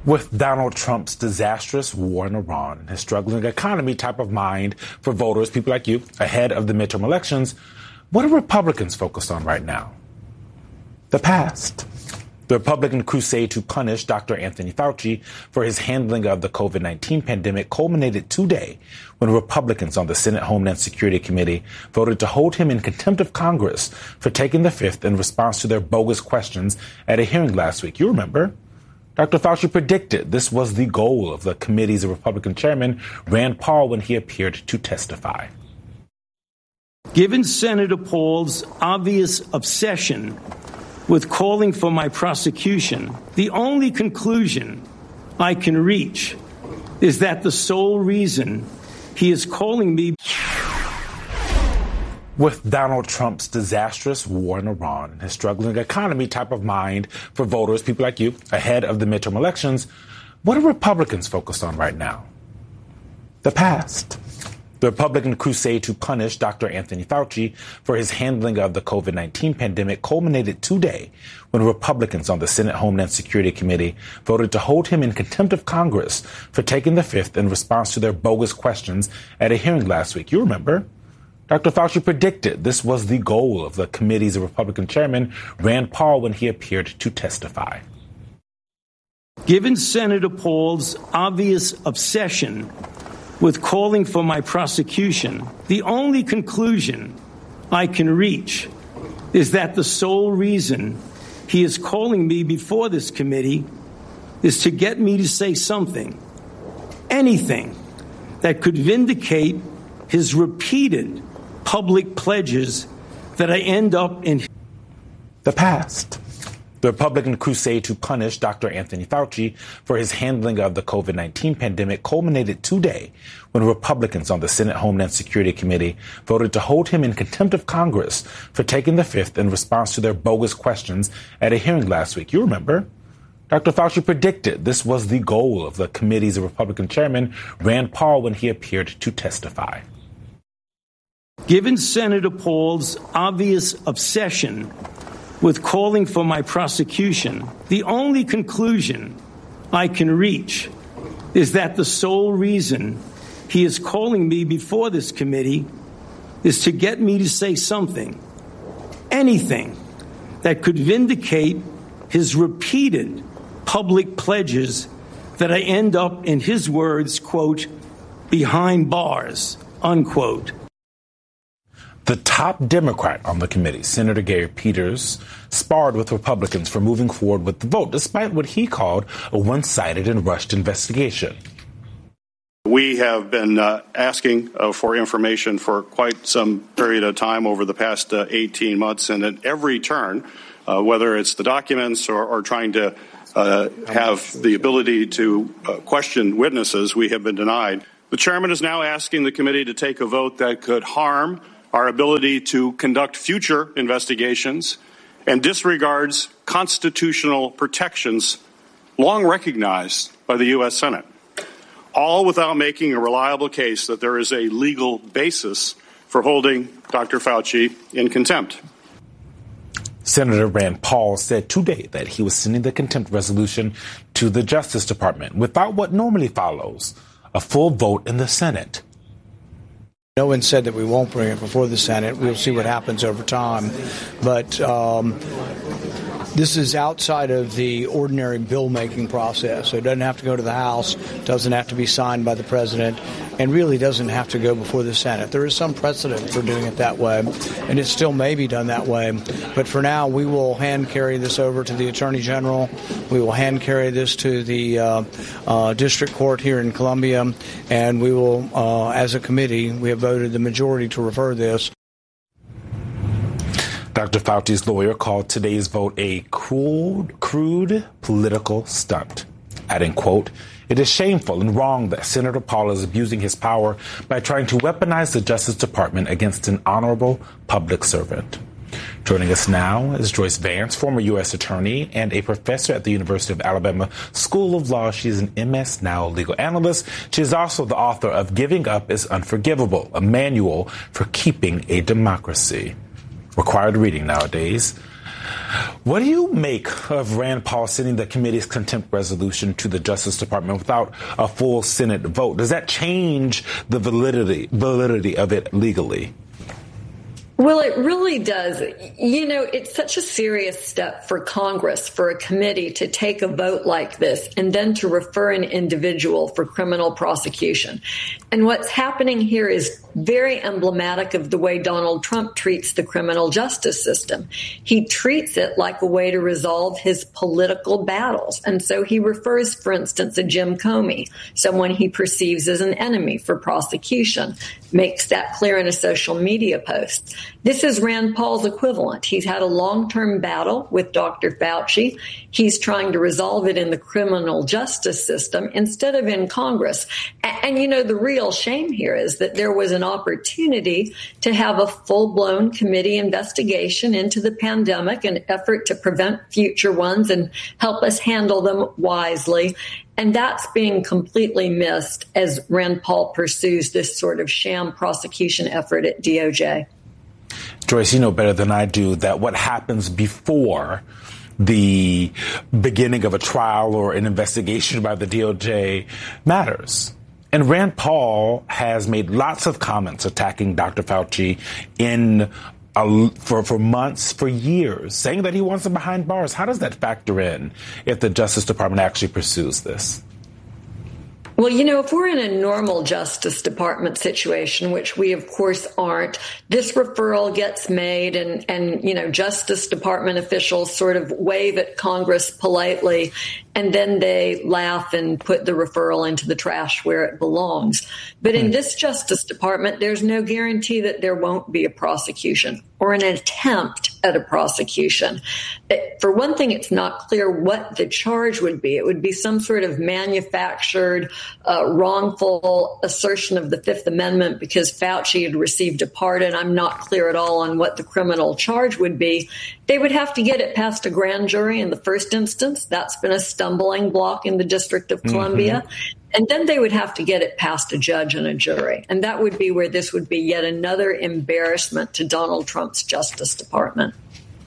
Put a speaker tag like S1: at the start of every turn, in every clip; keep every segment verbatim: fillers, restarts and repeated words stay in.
S1: With Donald Trump's disastrous war in Iran and his struggling economy top of mind for voters, people like you, ahead of the midterm elections, what are Republicans focused on right now? The past. The Republican crusade to punish Doctor Anthony Fauci for his handling of the COVID nineteen pandemic culminated today when Republicans on the Senate Homeland Security Committee voted to hold him in contempt of Congress for taking the fifth in response to their bogus questions at a hearing last week. You remember. Doctor Fauci predicted this was the goal of the committee's Republican chairman, Rand Paul, when he appeared to testify.
S2: Given Senator Paul's obvious obsession with calling for my prosecution, the only conclusion I can reach is that the sole reason he is calling me.
S1: With Donald Trump's disastrous war in Iran and his struggling economy top of mind for voters, people like you, ahead of the midterm elections, what are Republicans focused on right now? The past. The Republican crusade to punish Doctor Anthony Fauci for his handling of the COVID nineteen pandemic culminated today when Republicans on the Senate Homeland Security Committee voted to hold him in contempt of Congress for taking the fifth in response to their bogus questions at a hearing last week. You remember. Doctor Fauci predicted this was the goal of the committee's Republican chairman, Rand Paul, when he appeared to testify.
S2: Given Senator Paul's obvious obsession with calling for my prosecution, the only conclusion I can reach is that the sole reason he is calling me before this committee is to get me to say something, anything, that could vindicate his repeated public pledges that I end up in
S1: the past. The Republican crusade to punish Doctor Anthony Fauci for his handling of the COVID nineteen pandemic culminated today when Republicans on the Senate Homeland Security Committee voted to hold him in contempt of Congress for taking the fifth in response to their bogus questions at a hearing last week. You remember. Doctor Fauci predicted this was the goal of the committee's Republican chairman, Rand Paul, when he appeared to testify.
S2: Given Senator Paul's obvious obsession with calling for my prosecution, the only conclusion I can reach is that the sole reason he is calling me before this committee is to get me to say something, anything, that could vindicate his repeated public pledges that I end up, in his words, quote, behind bars, unquote.
S1: The top Democrat on the committee, Senator Gary Peters, sparred with Republicans for moving forward with the vote, despite what he called a one-sided and rushed investigation.
S3: We have been uh, asking uh, for information for quite some period of time over the past uh, eighteen months, and at every turn, uh, whether it's the documents or, or trying to uh, have the ability to uh, question witnesses, we have been denied. The chairman is now asking the committee to take a vote that could harm our ability to conduct future investigations and disregards constitutional protections long recognized by the U S Senate, all without making a reliable case that there is a legal basis for holding Doctor Fauci in contempt.
S1: Senator Rand Paul said today that he was sending the contempt resolution to the Justice Department without what normally follows, a full vote in the Senate.
S4: No one said that we won't bring it before the Senate. We'll see what happens over time. But um, this is outside of the ordinary bill-making process. So it doesn't have to go to the House, doesn't have to be signed by the president, and really doesn't have to go before the Senate. There is some precedent for doing it that way, and it still may be done that way. But for now, we will hand carry this over to the Attorney General. We will hand carry this to the uh, uh, District Court here in Columbia, and we will, uh, as a committee, we have voted the majority to refer this.
S1: Doctor Fauci's lawyer called today's vote a crude, crude political stunt, adding, quote, "It is shameful and wrong that Senator Paul is abusing his power by trying to weaponize the Justice Department against an honorable public servant." Joining us now is Joyce Vance, former U S attorney and a professor at the University of Alabama School of Law. She's an M S Now legal analyst. She is also the author of Giving Up is Unforgivable, a manual for keeping a democracy. Required reading nowadays. What do you make of Rand Paul sending the committee's contempt resolution to the Justice Department without a full Senate vote? Does that change the validity validity of it legally?
S5: Well, it really does. You know, it's such a serious step for Congress, for a committee to take a vote like this and then to refer an individual for criminal prosecution. And what's happening here is very emblematic of the way Donald Trump treats the criminal justice system. He treats it like a way to resolve his political battles. And so he refers, for instance, to Jim Comey, someone he perceives as an enemy for prosecution, makes that clear in a social media post. This is Rand Paul's equivalent. He's had a long-term battle with Doctor Fauci. He's trying to resolve it in the criminal justice system instead of in Congress. And, and you know, the real shame here is that there was an opportunity to have a full-blown committee investigation into the pandemic, an effort to prevent future ones and help us handle them wisely. And that's being completely missed as Rand Paul pursues this sort of sham prosecution effort at D O J.
S1: Joyce, you know better than I do that what happens before the beginning of a trial or an investigation by the D O J matters. And Rand Paul has made lots of comments attacking Doctor Fauci in uh, for, for months, for years, saying that he wants him behind bars. How does that factor in if the Justice Department actually pursues this?
S5: Well, you know, if we're in a normal Justice Department situation, which we, of course, aren't, this referral gets made and, and, you know, Justice Department officials sort of wave at Congress politely, and then they laugh and put the referral into the trash where it belongs. But in this Justice Department, there's no guarantee that there won't be a prosecution or an attempt at a prosecution. For one thing, it's not clear what the charge would be. It would be some sort of manufactured, uh, wrongful assertion of the Fifth Amendment because Fauci had received a pardon. I'm not clear at all on what the criminal charge would be. They would have to get it past a grand jury in the first instance. That's been a stumbling block in the District of Columbia. Mm-hmm. And then they would have to get it past a judge and a jury. And that would be where this would be yet another embarrassment to Donald Trump's Justice Department.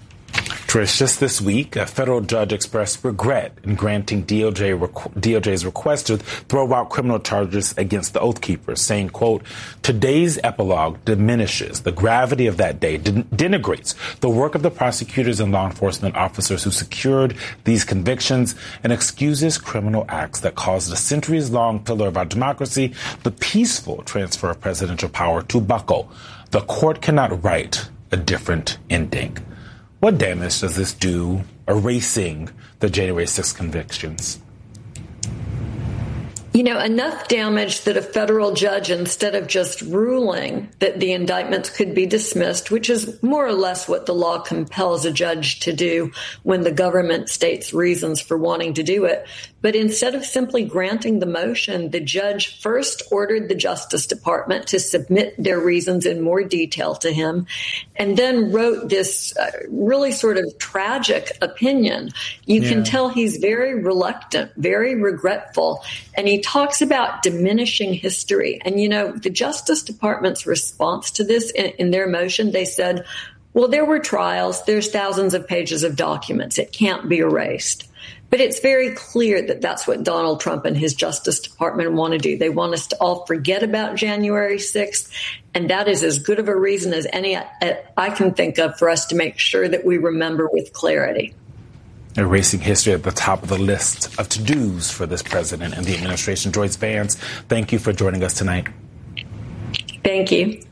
S1: Trish, just this week, a federal judge expressed regret in granting D O J requ- D O J's request to throw out criminal charges against the Oath Keepers, saying, quote, today's epilogue diminishes the gravity of that day, den- denigrates the work of the prosecutors and law enforcement officers who secured these convictions, and excuses criminal acts that caused a centuries-long pillar of our democracy, the peaceful transfer of presidential power, to buckle. The court cannot write a different ending. What damage does this do erasing the January sixth convictions?
S5: You know, enough damage that a federal judge, instead of just ruling that the indictments could be dismissed, which is more or less what the law compels a judge to do when the government states reasons for wanting to do it, but instead of simply granting the motion, the judge first ordered the Justice Department to submit their reasons in more detail to him, and then wrote this uh, really sort of tragic opinion. You yeah. can tell he's very reluctant, very regretful, and he talks about diminishing history. And, you know, the Justice Department's response to this in, in their motion, they said, well, there were trials. There's thousands of pages of documents. It can't be erased. But it's very clear that that's what Donald Trump and his Justice Department want to do. They want us to all forget about January sixth, and that is as good of a reason as any I can think of for us to make sure that we remember with clarity.
S1: Erasing history at the top of the list of to-dos for this president and the administration. Joyce Vance, thank you for joining us tonight.
S5: Thank you.